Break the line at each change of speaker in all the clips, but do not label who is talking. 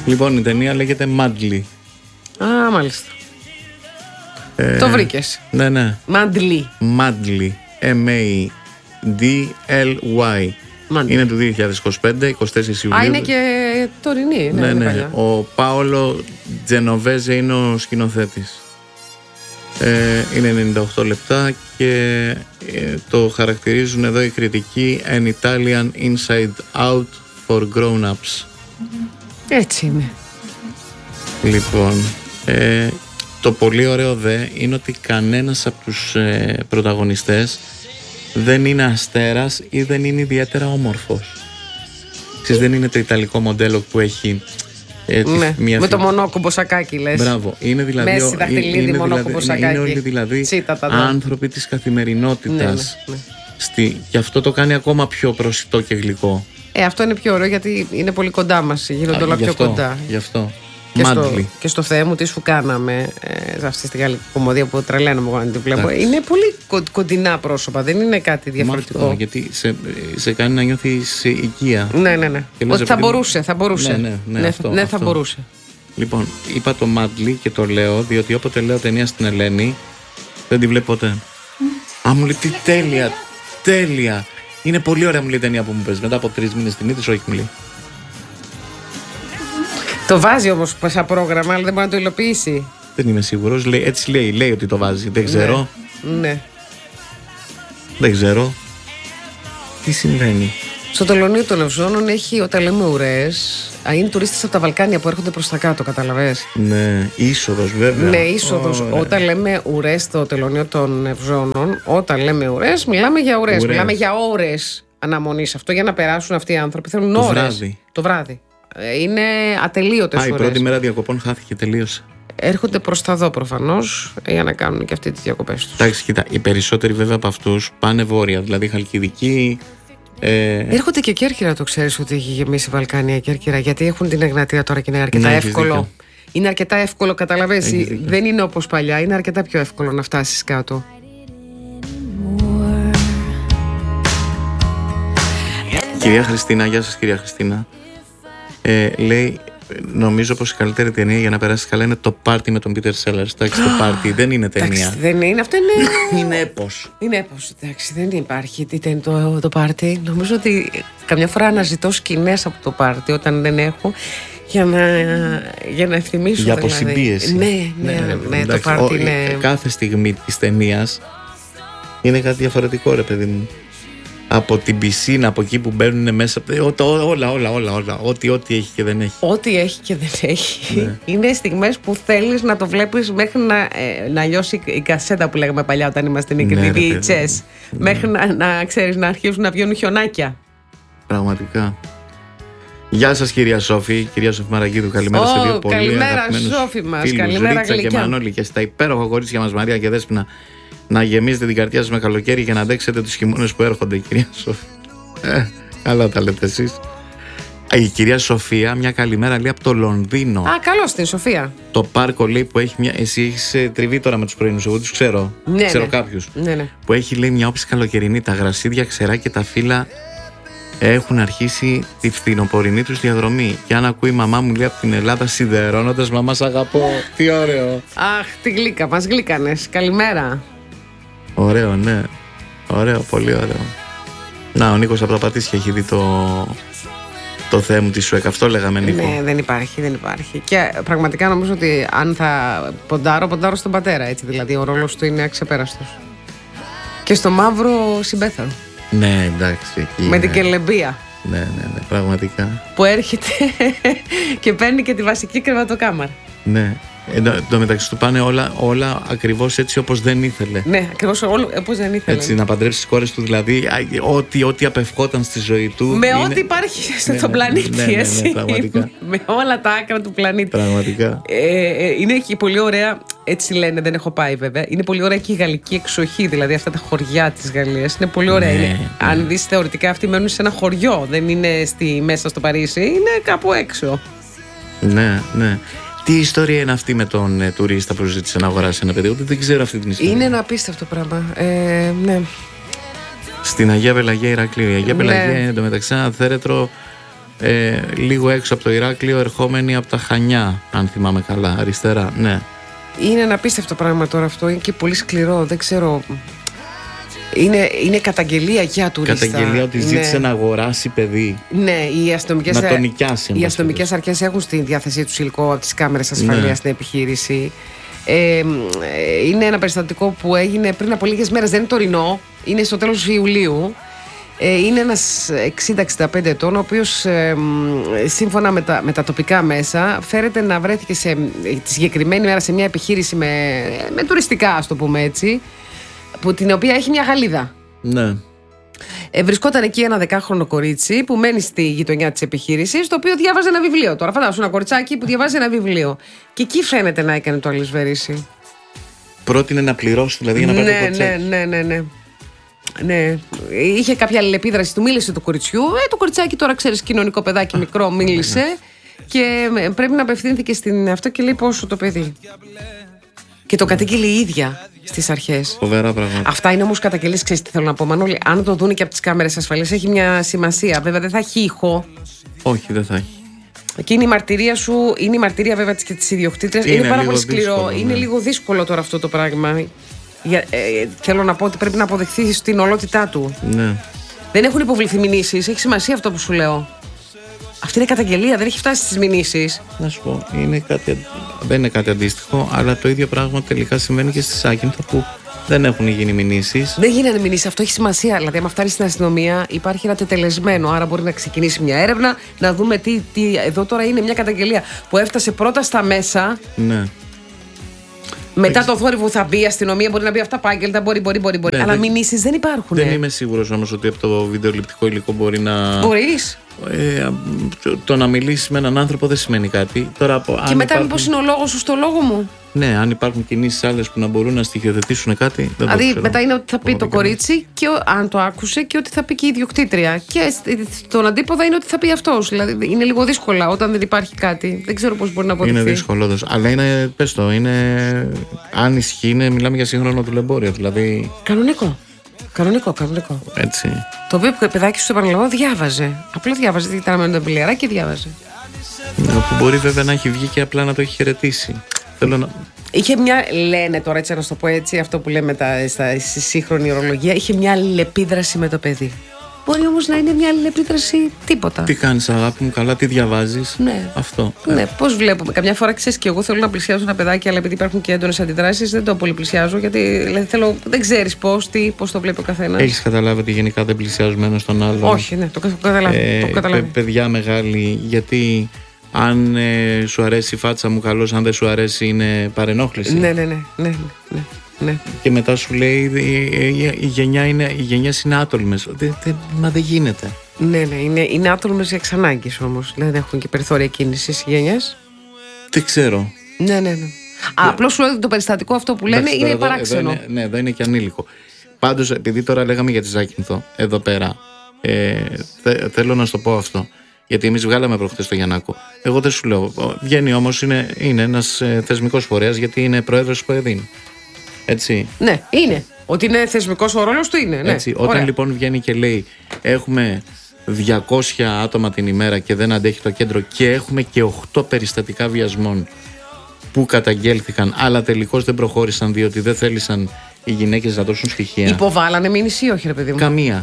Λοιπόν, η ταινία λέγεται Madly.
Α, μάλιστα. Το βρήκες.
Ναι.
Madly.
Madly. M-A-D-L-Y. Είναι του 2025, 24 Ιουλίου.
Α, είναι και τωρινή.
Ναι. Ο Πάολο Τζενοβέζε είναι ο σκηνοθέτης. Είναι 98 λεπτά και το χαρακτηρίζουν εδώ οι κριτικοί An Italian Inside Out for Grown-Ups.
Έτσι είναι.
Λοιπόν, το πολύ ωραίο είναι ότι κανένας από τους πρωταγωνιστές δεν είναι αστέρας ή δεν είναι ιδιαίτερα όμορφος. Δεν είναι το ιταλικό μοντέλο που έχει
με το μονόκουμπο σακάκι, λες.
Μπράβο. Είναι δηλαδή,
Μέση δαχτυλίδι, μονόκουμπο σακάκι.
Είναι όλοι δηλαδή άνθρωποι της καθημερινότητας. Ναι. Και αυτό το κάνει ακόμα πιο προσιτό και γλυκό.
Αυτό είναι πιο ωραίο γιατί είναι πολύ κοντά μας. Γίνονται όλα πιο κοντά.
Γι' αυτό.
Και στο Θεέ μου τι σου κάναμε, αυτή στη γαλλική κομμωδία που τρελαίνομαι εγώ να την βλέπω. Είναι πολύ κοντινά πρόσωπα, δεν είναι κάτι διαφορετικό.
Αυτό, γιατί σε κάνει να νιώθεις οικία.
Ναι. Ότι θα μπορούσε. Ναι, θα μπορούσε.
Λοιπόν, είπα το Madly και το λέω διότι όποτε λέω ταινία στην Ελένη δεν τη βλέπω ποτέ. Μου λέει τι τέλεια. Είναι πολύ ωραία, μου λέει η ταινία που μου παίζει. Μετά από 3 μήνες την είδες, όχι μου λέει.
Το βάζει όμως σαν πρόγραμμα, αλλά δεν μπορεί να το υλοποιήσει.
Δεν είμαι σίγουρος. Έτσι λέει ότι το βάζει. Δεν ξέρω.
Ναι.
Δεν ξέρω. Τι συμβαίνει.
Στο τελωνείο των Ευζώνων έχει, όταν λέμε ουρές, είναι τουρίστες από τα Βαλκάνια που έρχονται προς τα κάτω, καταλαβες.
Ναι, είσοδος βέβαια.
Ναι, είσοδος. Όταν λέμε ουρές στο τελωνείο των Ευζώνων, όταν λέμε ουρές, μιλάμε για ουρές. Μιλάμε για ώρες αναμονής. Αυτό για να περάσουν αυτοί οι άνθρωποι θέλουν ώρες. Το βράδυ. Είναι ατελείωτες ώρες.
Η πρώτη μέρα διακοπών χάθηκε, τελείωσε.
Έρχονται προς τα δω προφανώς για να κάνουν και αυτοί τις διακοπές τους.
Εντάξει, κοίτα, οι περισσότεροι βέβαια από αυτούς πάνε βόρεια, δηλαδή Χαλκιδική.
Έρχονται και Κέρκυρα, το ξέρεις ότι έχει γεμίσει Βαλκάνια Κέρκυρα, γιατί έχουν την Εγνατία τώρα και είναι αρκετά εύκολο.
Δίκιο.
Είναι αρκετά εύκολο, καταλαβαίνεις. Δεν είναι όπως παλιά, είναι αρκετά πιο εύκολο να φτάσεις κάτω.
Κυρία Χριστίνα, γεια σας κυρία Χριστίνα. Λέει, νομίζω πως η καλύτερη ταινία για να περάσει καλά είναι το πάρτι με τον Peter Sellers. Εντάξει, το πάρτι δεν είναι ταινία.
Εντάξει, δεν είναι, αυτό είναι.
Είναι έπος.
Είναι έπος, εντάξει, δεν υπάρχει. Τι είναι το πάρτι. Νομίζω ότι καμιά φορά αναζητώ σκηνές από το πάρτι όταν δεν έχω. Για να ευθυμίσω.
Για αποσυμπίεση.
Ναι, το πάρτι είναι.
Κάθε στιγμή της ταινίας είναι κάτι διαφορετικό, ρε παιδί μου. Από την πισίνα, από εκεί που μπαίνουν μέσα. Όλα. Ό,τι έχει και δεν έχει.
Ό,τι έχει και δεν έχει. Ναι. Είναι στιγμές που θέλεις να το βλέπεις μέχρι να λιώσει η κασέτα που λέγαμε παλιά όταν είμαστε μικροί. Ναι, VHS. Μέχρι να ξέρεις, να αρχίσουν να βγαίνουν χιονάκια.
Πραγματικά. Γεια σας κυρία Σόφη, κυρία Σόφη Μαραγίδου. Καλημέρα σε δύο πολύ αγαπημένους
Σόφη μας.
φίλους,
Καλημέρα
Ρίτσα και Μανώλη, και στα υπέροχα κορίτσια μας Μαρία και Δέσποινα. Να γεμίζετε την καρδιά σας με καλοκαίρι για να αντέξετε τους χειμώνες που έρχονται, κυρία Σόφη. Καλά τα λέτε εσείς. Η κυρία Σοφία, μια καλημέρα, λέει από το Λονδίνο.
Καλώς την Σοφία.
Το πάρκο, λέει, που έχει μια. Εσύ έχεις τριβή τώρα με τους πρωινούς, εγώ τους ξέρω.
Ναι,
ξέρω κάποιους.
Ναι.
Που έχει, λέει, μια όψη καλοκαιρινή. Τα γρασίδια, ξερά και τα φύλλα έχουν αρχίσει τη φθινοπορεινή τους διαδρομή. Και αν ακούει η μαμά μου, λέει, από την Ελλάδα σιδερώνοντας, μαμά σ' αγαπώ. Τι ωραίο.
Αχ, τι γλύκα, μας γλύκανες. Καλημέρα.
Ωραίο, ναι. Ωραίο, πολύ ωραίο. Να, ο Νίκος από τα Πατήσια έχει δει το Θεέ μου τη ΣΟΕΚ. Αυτό λέγαμε, Νίκο.
Ναι, δεν υπάρχει. Και πραγματικά νομίζω ότι αν θα ποντάρω στον πατέρα, έτσι. Δηλαδή, ο ρόλος του είναι αξεπέραστος. Και στο μαύρο συμπέθαρο.
Ναι, εντάξει.
Με την κελεμπία.
Ναι, πραγματικά.
Που έρχεται και παίρνει και τη βασική κρεβατοκάμαρα.
Ναι. Εν τω μεταξύ του πάνε όλα ακριβώς έτσι όπως δεν ήθελε.
Ναι, ακριβώς όπως δεν ήθελε.
Έτσι, να παντρέψει τις κόρες του, δηλαδή ό,τι απευχόταν στη ζωή του.
Με ό,τι υπάρχει στον πλανήτη, έτσι.
Ναι, πραγματικά.
Με όλα τα άκρα του πλανήτη.
Πραγματικά.
Είναι και πολύ ωραία, έτσι λένε, δεν έχω πάει βέβαια. Είναι πολύ ωραία και η γαλλική εξοχή, δηλαδή αυτά τα χωριά της Γαλλίας. Είναι πολύ ωραία.
Ναι.
Αν δεις θεωρητικά, αυτοί μένουν σε ένα χωριό. Δεν είναι μέσα στο Παρίσι, είναι κάπου έξω.
Ναι. Τι ιστορία είναι αυτή με τον τουρίστα που ζήτησε να αγοράσει ένα παιδί? Ούτε δεν ξέρω αυτή την ιστορία.
Είναι ένα απίστευτο πράγμα. Ναι.
Στην Αγία Πελαγία Ηρακλείου. Η Αγία Πελαγία είναι εντωμεταξύ ένα θέρετρο λίγο έξω από το Ηράκλειο, ερχόμενοι από τα Χανιά, αν θυμάμαι καλά, αριστερά. Ναι.
Είναι ένα απίστευτο πράγμα τώρα αυτό. Είναι και πολύ σκληρό. Δεν ξέρω. Είναι καταγγελία για τουρίστα.
Καταγγελία ότι ζήτησε να αγοράσει παιδί.
Ναι,
να τον νοικιάσει.
Οι αστυνομικές αρχές έχουν στη διάθεσή τους υλικό από τις κάμερες ασφαλείας στην επιχείρηση. Είναι ένα περιστατικό που έγινε πριν από λίγες μέρες. Δεν είναι τωρινό. Είναι στο τέλος Ιουλίου. Είναι ένας 60-65 ετών, ο οποίος σύμφωνα με τα τοπικά μέσα φέρεται να βρέθηκε τη συγκεκριμένη μέρα σε μια επιχείρηση με τουριστικά, ας το πούμε έτσι, την οποία έχει μια γαλίδα.
Ναι.
Βρισκόταν εκεί ένα 10χρονο κορίτσι που μένει στη γειτονιά της επιχείρησης, το οποίο διάβαζε ένα βιβλίο. Τώρα φαντάσου ένα κοριτσάκι που διαβάζει ένα βιβλίο. Και εκεί φαίνεται να έκανε το αλυσβερίσι.
Πρότεινε να πληρώσει, δηλαδή, για να πάρει το κοτσάκι.
Ναι. Είχε κάποια αλληλεπίδραση, του μίλησε του κοριτσιού. Το κοριτσάκι τώρα, ξέρεις, κοινωνικό παιδάκι μικρό, μίλησε. Και πρέπει να απευθύνθηκε στην αυτό και λέει πόσο το παιδί. Και το κατήγγειλε η ίδια στις αρχές.
Φοβερά πράγματα.
Αυτά είναι όμως καταγγελίες, ξέρεις τι θέλω να πω, Μανώλη. Αν το δουν και από τις κάμερες ασφαλείας, έχει μια σημασία. Βέβαια δεν θα έχει ήχο.
Όχι, δεν θα έχει.
Και είναι η μαρτυρία σου, είναι η μαρτυρία βέβαια και της ιδιοκτήτριας. Είναι πάρα πολύ σκληρό. Δύσκολο, είναι λίγο δύσκολο τώρα αυτό το πράγμα. Θέλω να πω ότι πρέπει να αποδεχθεί στην ολότητά του.
Ναι.
Δεν έχουν υποβληθεί μηνύσεις. Έχει σημασία αυτό που σου λέω. Αυτή είναι καταγγελία, δεν έχει φτάσει στις μηνύσεις.
Να σου πω, δεν είναι κάτι αντίστοιχο, αλλά το ίδιο πράγμα τελικά συμβαίνει και στη Σάκυνθο που δεν έχουν γίνει μηνύσεις.
Δεν γίνανε μηνύσεις, αυτό έχει σημασία. Δηλαδή, άμα φτάσει στην αστυνομία, υπάρχει ένα τετελεσμένο. Άρα, μπορεί να ξεκινήσει μια έρευνα, να δούμε τι. Εδώ τώρα είναι μια καταγγελία που έφτασε πρώτα στα μέσα.
Ναι.
Μετά το θόρυβο θα μπει η αστυνομία, μπορεί να μπει αυτά πάγγελτα, μπορεί.
Ναι,
αλλά μηνύσεις δεν υπάρχουν.
Δεν είμαι σίγουρος όμως ότι από το βιντεοληπτικό υλικό μπορεί να.
Μπορείς.
Το να μιλήσει με έναν άνθρωπο δεν σημαίνει κάτι. Τώρα,
και μετά, μήπως είναι ο λόγος σου στο λόγο μου.
Ναι, αν υπάρχουν κινήσεις άλλες που να μπορούν να στοιχειοθετήσουν κάτι.
Δηλαδή, μετά είναι ότι θα πει το κορίτσι, και αν το άκουσε, και ότι θα πει και η ιδιοκτήτρια. Και στον αντίποδα είναι ότι θα πει αυτός. Δηλαδή, είναι λίγο δύσκολα όταν δεν υπάρχει κάτι. Δεν ξέρω πώς μπορεί να αποδειχθεί.
Είναι δύσκολο, όντως. Αλλά είναι, πες το, αν ισχύει, μιλάμε για σύγχρονο δουλεμπόριο. Δηλαδή.
Κανονικό.
Έτσι.
Το οποίο παιδάκι σου, επαναλαμβάνω, διάβαζε. Απλά διάβαζε. Δεν ήταν με τον πηλιαράκι και διάβαζε.
Που μπορεί βέβαια να έχει βγει και απλά να το έχει χαιρετήσει.
Είχε μια, λένε τώρα, έτσι να σου το πω έτσι, αυτό που λέμε στη σύγχρονη ορολογία, είχε μια αλληλεπίδραση με το παιδί. Μπορεί όμως να είναι μια αλληλεπίδραση τίποτα.
Τι κάνεις, αγάπη μου, καλά, τι διαβάζεις.
Ναι.
Αυτό.
Ναι, πώς βλέπουμε. Καμιά φορά, ξέρεις, και εγώ θέλω να πλησιάσω ένα παιδάκι, αλλά επειδή υπάρχουν και έντονες αντιδράσεις, δεν το πολύ πλησιάζω. Γιατί δηλαδή, δεν ξέρεις πώς το βλέπει ο καθένας.
Έχεις καταλάβει ότι γενικά δεν πλησιάζουμε ένα στον άλλον.
Όχι, ναι, το καταλαβαίνω.
Παιδιά μεγάλοι, γιατί. Αν σου αρέσει η φάτσα μου, καλώς. Αν δεν σου αρέσει, είναι παρενόχληση.
Ναι.
Και μετά σου λέει οι γενιές είναι άτολμες. Μα δεν γίνεται.
Ναι, είναι άτολμες εξ ανάγκης όμως. Δεν έχουν και περιθώρια κίνησης οι γενιές.
Δεν ξέρω.
Ναι. Απλώς σου λέω το περιστατικό αυτό που λένε είναι παράξενο.
Ναι, εδώ είναι και ανήλικο. Πάντως, επειδή τώρα λέγαμε για τη Ζάκυνθο εδώ πέρα, θέλω να σου το πω αυτό. Γιατί εμείς βγάλαμε προχθές το Γιαννάκο. Εγώ δεν σου λέω. Βγαίνει όμως, είναι ένας θεσμικός φορέας, γιατί είναι πρόεδρος του ΠΟΕΔΗΝ. Έτσι.
Ναι, είναι. Ότι είναι θεσμικός ο ρόλος του είναι. Ναι.
Έτσι. Όταν λοιπόν βγαίνει και λέει έχουμε 200 άτομα την ημέρα και δεν αντέχει το κέντρο και έχουμε και 8 περιστατικά βιασμών που καταγγέλθηκαν, αλλά τελικώς δεν προχώρησαν διότι δεν θέλησαν οι γυναίκες να δώσουν στοιχεία.
Υποβάλανε μήνυση ή όχι, ρε παιδί μου?
Καμία.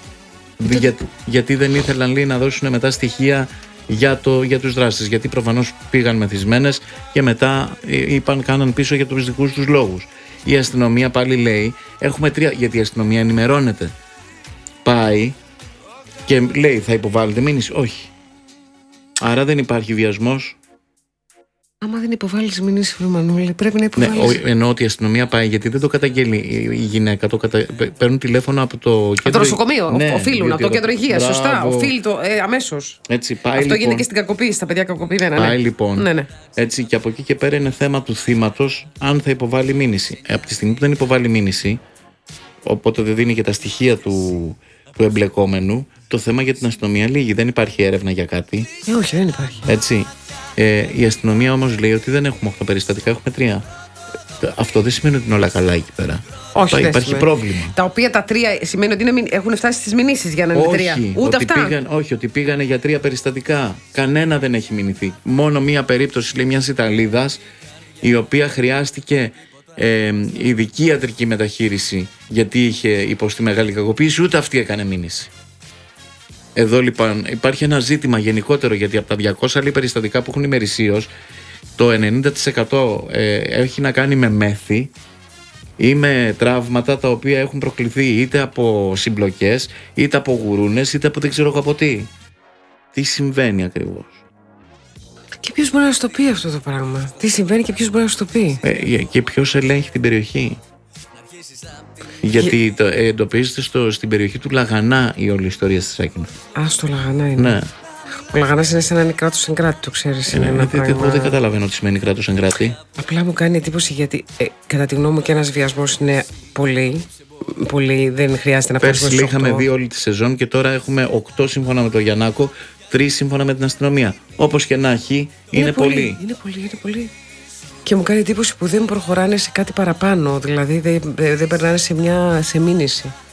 Γιατί δεν ήθελαν, λέει, να δώσουν μετά στοιχεία για τους δράστες. Γιατί προφανώς πήγαν μεθυσμένες και μετά κάναν πίσω για τους δικούς τους λόγους. Η αστυνομία πάλι λέει έχουμε 3, γιατί η αστυνομία ενημερώνεται. Πάει και λέει θα υποβάλλετε μήνυση. Όχι. Άρα δεν υπάρχει βιασμός.
Άμα δεν υποβάλλεις μήνυση, Μανώλη, πρέπει να υποβάλλεις.
Ναι, εννοώ ότι η αστυνομία πάει, γιατί δεν το καταγγέλει η γυναίκα. Παίρνουν τηλέφωνο από το κέντρο. Από
το νοσοκομείο.
Ναι,
οφείλουν από το κέντρο υγείας. Σωστά. Οφείλει αμέσως.
Έτσι, πάει,
αυτό
λοιπόν,
γίνεται και στην κακοποίηση, στα παιδιά κακοποιημένα.
Πάει λοιπόν.
Ναι.
Έτσι, και από εκεί και πέρα είναι θέμα του θύματος αν θα υποβάλει μήνυση. Από τη στιγμή που δεν υποβάλει μήνυση, οπότε δεν δίνει και τα στοιχεία του εμπλεκόμενου, το θέμα για την αστυνομία λύγει. Δεν υπάρχει έρευνα για κάτι.
Όχι, δεν υπάρχει.
Έτσι. Η αστυνομία όμως λέει ότι δεν έχουμε 8 περιστατικά, έχουμε 3. Αυτό δεν σημαίνει ότι είναι όλα καλά εκεί πέρα.
Όχι,
υπάρχει πρόβλημα.
Τα οποία τα 3 σημαίνει ότι έχουν φτάσει στις μηνύσεις για να είναι 3. Ούτε αυτά.
Όχι, ότι πήγανε για 3 περιστατικά. Κανένα δεν έχει μηνυθεί. Μόνο μία περίπτωση, λέει, μιας Ιταλίδας, η οποία χρειάστηκε ειδική ιατρική μεταχείριση γιατί είχε υποστεί μεγάλη κακοποίηση. Ούτε αυτή έκανε μήνυση. Εδώ λοιπόν υπάρχει ένα ζήτημα γενικότερο, γιατί από τα 200 λέει περιστατικά που έχουν ημερησίως, το 90% έχει να κάνει με μέθη ή με τραύματα τα οποία έχουν προκληθεί είτε από συμπλοκές, είτε από γουρούνες, είτε από δεν ξέρω από τι. Τι συμβαίνει ακριβώς?
Και ποιος μπορεί να σου το πει αυτό το πράγμα? Τι συμβαίνει και ποιος μπορεί να σου το πει?
Και ποιος ελέγχει την περιοχή? Γιατί εντοπίζεται στην περιοχή του Λαγανά η όλη ιστορία στη Σάκυνθο.
Στο Λαγανά είναι.
Ναι.
Ο Λαγανάς είναι σαν να είναι κράτος εν κράτη, το ξέρεις.
Εγώ δεν καταλαβαίνω τι σημαίνει κράτος εν κράτη.
Απλά μου κάνει εντύπωση, γιατί κατά τη γνώμη μου και ένας βιασμός είναι πολύ, δεν χρειάζεται να φτάσουμε στους 8.
Πέρσι είχαμε 2 όλη τη σεζόν και τώρα έχουμε 8 σύμφωνα με τον Γιαννάκο, 3 σύμφωνα με την αστυνομία. Όπως και να έχει, είναι πολύ.
Είναι πολύ. Και μου κάνει εντύπωση που δεν προχωράνε σε κάτι παραπάνω, δηλαδή δεν περνάνε σε μήνυση.